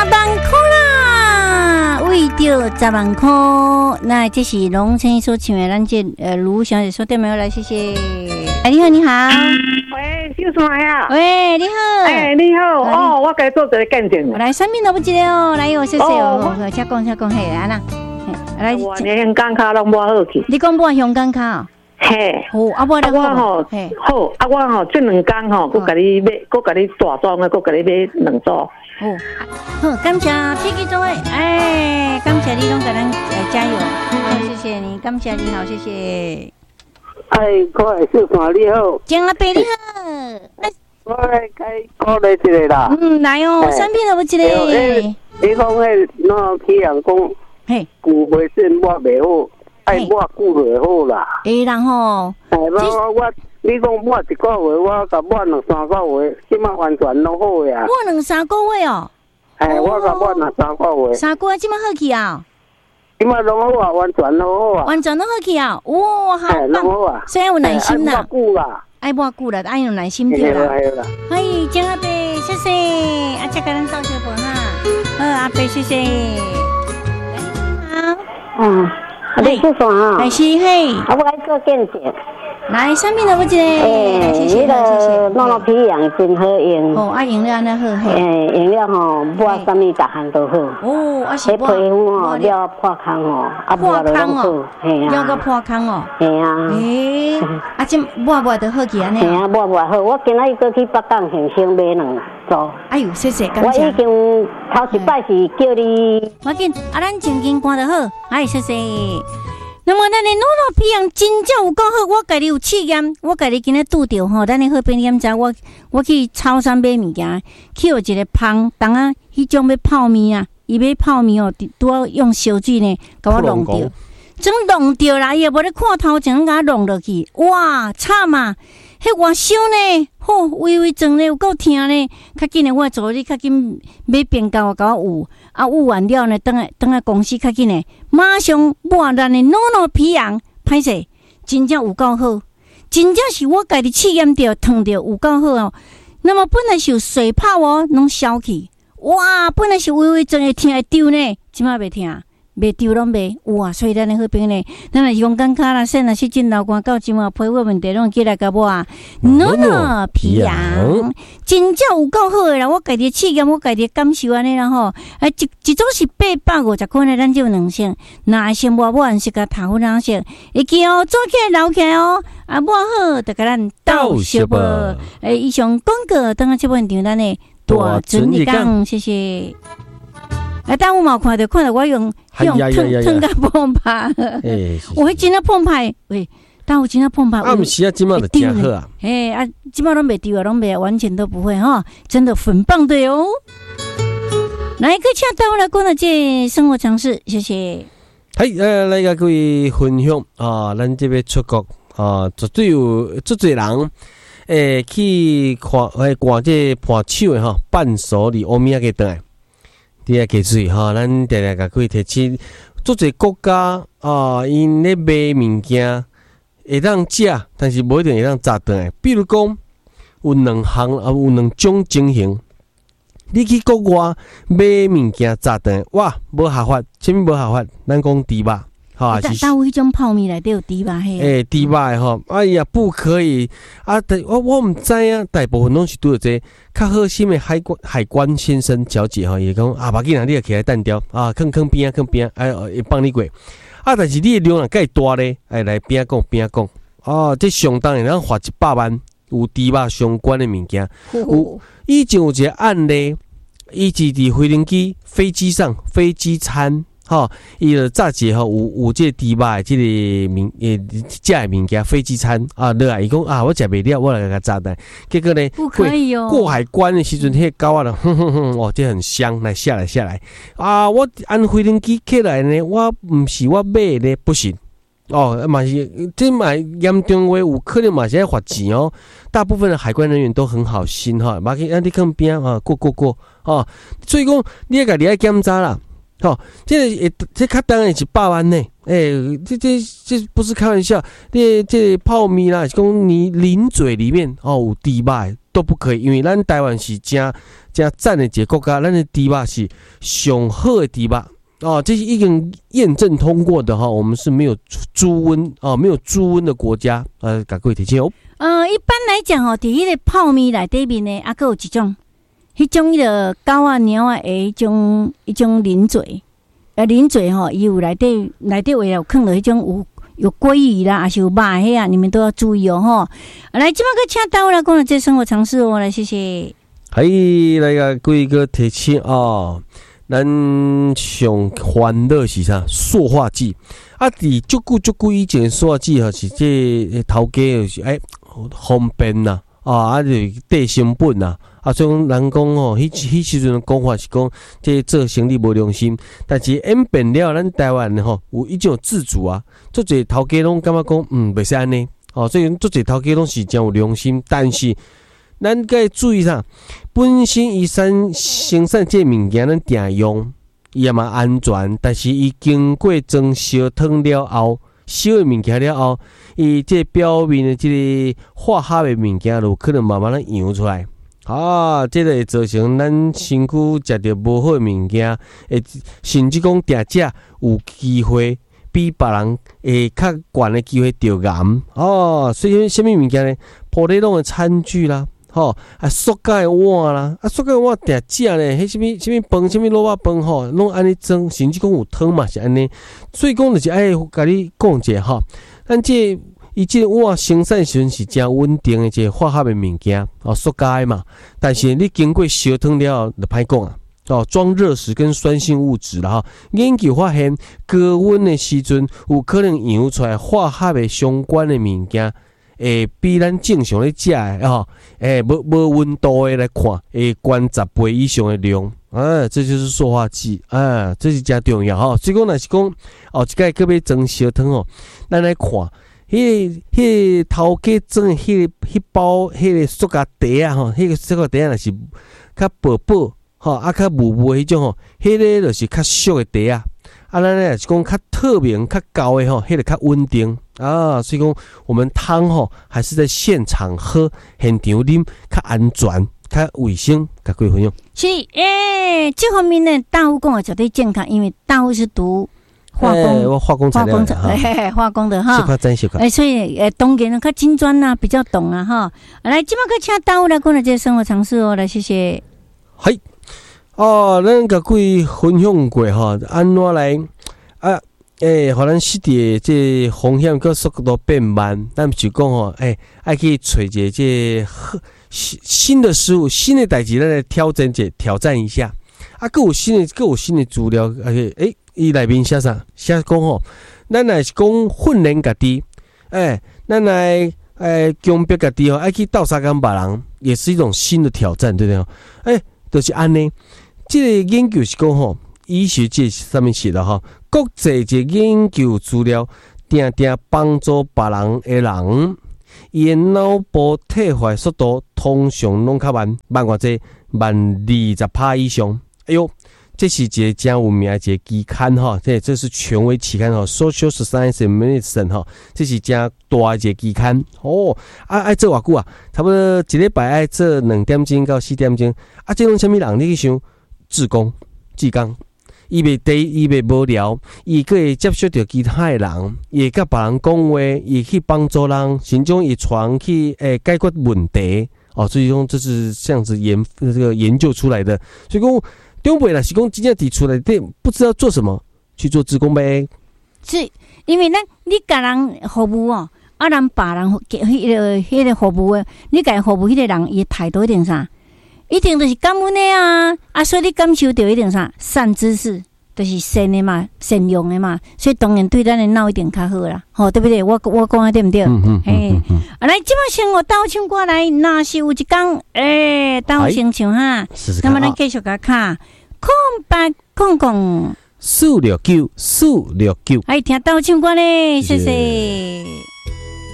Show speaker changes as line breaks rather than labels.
万块啦，为着10万块。那这是龙青所唱的，咱这卢小姐说对没有？来，谢谢。哎，你好，你好。
喂，小山呀。
喂，你好。
哎，你好。哦，我该做一个见证。
我来，生命都不记得哦。来，谢谢哦。请讲，嘿，安娜。来，
我连香港卡拢无好去。
你讲我香港卡？嘿。哦，啊，我
吼，好，啊，我吼这2天吼，佮你买，佮你大装的，佮你买2组。
哦，好，感谢天气总会，哎，感谢你拢给咱加油，谢谢你，感谢你好，谢谢。
哎，各位小山你好，
江阿伯你好，
我来开鼓励一个啦。
来哦，产品都不一个。
你讲迄那去人讲，嘿，久袂顺我袂好，爱我久就好啦。
会人吼，
我。你讲抹1个月，我甲抹2-3个月，即马完全拢好呀。
抹2-3个月哦。
哎，我甲抹2-3个月。
3个月即马好去啊？
即马拢好啊，完全拢好啊。
完全拢好去啊！哇，好棒！
拢好啊。
所以有耐心啦。
爱抹久啦。
爱抹久啦，爱有耐心对啦。
系啦。
哎，江阿伯，谢谢，阿姐甲咱道谢本哈。阿伯，谢谢。好。
你是啥啊？
来是嘿。
我来做见证。
来，产品都不一个。谢谢，
谢谢。诺诺皮养真好用。
哦，啊，用了安尼好嘿。
用了吼，抹啥物逐项都好。
哦，啊是。
皮肤吼了破空吼，啊抹了拢好。
嘿啊。了个破空哦。
嘿啊。
诶，啊这抹都好去安尼。
嘿啊，抹好。我今仔日过去北港现场买2组。
哎呦，谢谢，感谢。
我已经头一摆是叫你。
我紧，啊，咱前景看得好，哎，谢谢。那么咱的诺诺皮养真正有够好，我家己有试验，我家己今日拄着吼，咱的好朋友知我去超商买物件，去有一个芳当啊，迄种要泡面啊，伊要泡面哦，拄要用烧水呢，甲我弄着，真弄着啦，伊也无咧看头前，甲我弄落去，哇，惨啊！迄外烧呢，吼，微微撞呢，有够疼呢。较紧的，我做你较紧买便当，甲我捂，啊捂完了呢，等下公司较紧的，马上抹咱的诺诺皮养，歹势，真正有够好，真正是我家己试验着，烫着有够好哦。那么本来是有水泡哦，拢消去，哇，本来是微微撞会疼会丢呢，即马袂疼。袂丢拢袂哇，所以咱的好朋友呢，咱若用感觉啦，说若是真老寒到即马皮肤问题，拢记来甲我啊，诺诺皮养，真正有够好诶啦！我家己试验，我家己感受安尼啦吼，一组是850块呢，咱就有2箱，那先抹完是甲头粉2箱，会记哦，做起来留起来哦，啊抹好，就甲咱倒小无，以上广告，等下这本场咱的大准你讲，谢谢。但我冇看到我用烫个碰拍，我会真的碰拍，喂，但我真的碰拍，
啊，不是啊，今嘛的真好啊，
今嘛都没丢啊，都没完全都不会哈，真的很棒的哟。来，各位带我来讲的这生活常识，谢谢。
来甲各位分享啊，咱这边出国啊，绝对有足侪人去看看这伴手的哈，伴手礼欧米亚给回来。你也记住哈，咱常常甲各位提起，做一个国家啊，因咧卖物件会当食，但是无一定会当砸回来。比如讲，有2项啊，有2种情形，你去国外买物件砸回来，哇，无合法，啥物无合法？咱讲猪肉。
但有迄种泡面内底有猪肉嘿，
猪肉的吼，哎呀，不可以啊！我唔知啊，大部分拢是拄着这较好心的海关先生小姐吼，伊讲啊，把紧啊，你也起来单调啊，坑边啊，哎，会帮你过啊。但是你的量啊，介大咧，哎，来边讲哦，这相当于咱花100万有猪肉相关的物件。以前有一个案例，伊是伫飞机上飞机餐。吼，伊就炸一吼有这猪肉的这个食的物件，飞机餐啊，落来伊讲啊，我食袂了，我来甲炸弹。结果呢，
不可以哦。
过海关的时阵，迄狗啊，哇，这很香，来下来啊！我按飞行机起来呢，我唔是我买的，不行哦，嘛是这嘛严重话，有可能嘛是要罚钱哦。大部分的海关人员都很好心哈，马去你看边啊，过啊，所以讲你家己爱检查啦。 好，这较当然是100万呢。这不是开玩笑。这泡面啦，是讲你零嘴里面有猪肉都不可以，因为咱台湾是真赞的一个国家，咱的猪肉是上好的猪肉这是已经验证通过的我们是没有猪瘟的国家。赶快提醒
一般来讲伫迄个泡面内底面呢，还有一种，迄种迄个狗啊、猫啊一种零嘴。零嘴伊有内底为了放了迄种有鲑鱼啦，还是有肉迄啊，你们都要注意来，即摆个请到来讲了这生活常识来，谢谢。
来个贵哥提醒咱上欢乐是啥？塑化剂伫足久以前塑化剂是这头家是方便呐就是低成本呐所以讲人讲迄时阵的讲法是讲这做生意无良心，但是演变了咱台湾有一种自主足侪头家拢感觉讲袂使安尼所以足侪头家拢是真有良心，但是咱该注意啥？本身伊生产这物件咱定用，伊也嘛安全，但是伊经过蒸烧汤了后，烧的物件了后，伊这表面的这个化学的物件就可能慢慢扬出来。这个会造成咱身躯食到无好的物件，甚至讲定食有机会比别人会较悬的机会得癌所以什么物件呢？玻璃拢的餐具啦。塑胶的碗啦，塑胶的碗定食咧，迄什么饭，什么萝卜饭拢安尼蒸，甚至讲有汤嘛是安尼。所以讲就是甲你讲一下咱伊这个碗生产时阵是真稳定的一个化学的物件塑胶的嘛。但是你经过烧汤了就歹讲装热时跟酸性物质啦研究发现高温的时阵有可能扬出来化学的相关的物件。比咱正常咧食的无温度的来看，悬10倍以上的量这就是塑化剂这是真重要所以讲若是讲一摆个要装烧汤咱来看，迄头家装的迄包迄个塑胶袋迄个塑胶袋若是较薄较雾迄种迄个就是较俗的袋咱咧是讲较透明较高的迄个较稳定所以讲我们汤还是在现场喝，现场啉较安全较卫生。甲各位分享
是这方面呢，大夫讲的绝对健康，因为大夫是读化工材料化工的所以当然较精专比较懂来，即摆个请大夫来讲的这生活常识来，谢谢。
咱甲各位分享过安怎来互咱实地这风险跟速度变慢，咱就讲爱去找一个这新的事物、新的代志，咱来挑战一下。还有新的资料，伊内面写啥？写讲咱若是讲训练家己，咱来强迫家己爱去斗相共别人，也是一种新的挑战，对不对？就是安尼。这个研究是讲医学界上面写的国际这研究资料，定帮助别人的人，伊的脑部退化速度通常拢较慢偌济，慢20%以上。这是一个真有名的一个期刊这是权威期刊Social Science and Medicine 这是真大的一个期刊爱做偌久差不多一礼拜爱做2点钟到4点钟这种什么人你去想？志工，伊袂无聊，伊可以接触到其他的人，也甲别人讲话，也去帮助人，甚至也传去解决问题所以讲这是这样子研究出来的。所以讲中辈啦是讲真正提出来的不知道做什么，去做志工呗。
是因为你甲人服务人别人迄个服务的，你甲服务迄个人伊态度一定啥？一定就是感恩的所以你感受到一定啥善知识，就是善的嘛，善良的嘛，所以当然对咱的脑一定较好啦，对不对？我讲的对不对？来，即摆生活倒唱过来，若是有一天倒先唱那么咱继续甲卡空469，
听倒唱歌咧，谢谢。